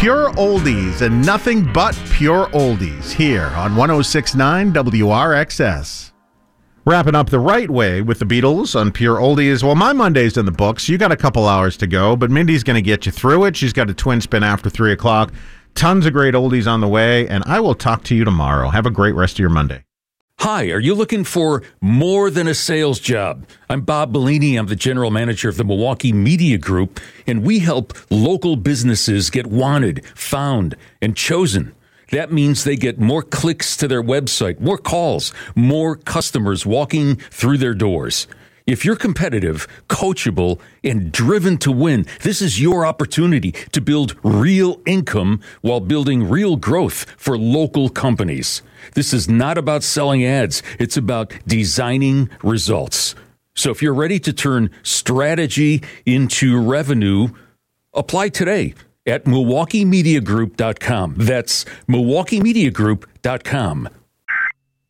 pure oldies and nothing but pure oldies here on 106.9 WRXS. Wrapping up the right way with the Beatles on Pure Oldies. Well, my Monday's in the books. You got a couple hours to go, but Mindy's going to get you through it. She's got a twin spin after 3 o'clock. Tons of great oldies on the way, and I will talk to you tomorrow. Have a great rest of your Monday. Hi, are you looking for more than a sales job? I'm Bob Bellini. I'm the general manager of the Milwaukee Media Group, and we help local businesses get wanted, found, and chosen. That means they get more clicks to their website, more calls, more customers walking through their doors. If you're competitive, coachable, and driven to win, this is your opportunity to build real income while building real growth for local companies. This is not about selling ads. It's about designing results. So if you're ready to turn strategy into revenue, apply today at MilwaukeeMediaGroup.com. That's MilwaukeeMediaGroup.com.